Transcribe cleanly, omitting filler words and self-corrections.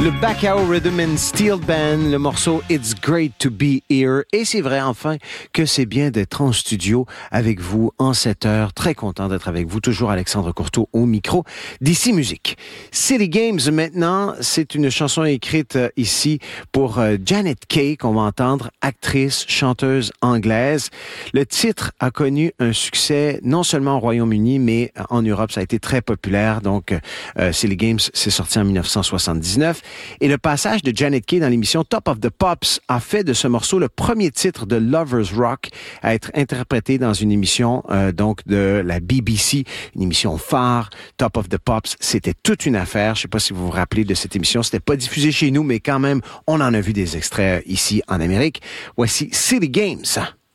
Le Bacao Rhythm and Steel Band, le morceau It's Great to Be Here. Et c'est vrai, enfin, que c'est bien d'être en studio avec vous en cette heure. Très content d'être avec vous. Toujours Alexandre Courteau au micro d'Ici Musique. City Games, maintenant, c'est une chanson écrite ici pour Janet Kay, qu'on va entendre, actrice, chanteuse anglaise. Le titre a connu un succès non seulement au Royaume-Uni, mais en Europe, ça a été très populaire. Donc, City Games, c'est sorti en 1979. Et le passage de Janet Kay dans l'émission Top of the Pops a fait de ce morceau le premier titre de Lovers Rock à être interprété dans une émission donc de la BBC, une émission phare. Top of the Pops, c'était toute une affaire. Je ne sais pas si vous vous rappelez de cette émission. C'était pas diffusé chez nous, mais quand même, on en a vu des extraits ici en Amérique. Voici City Games.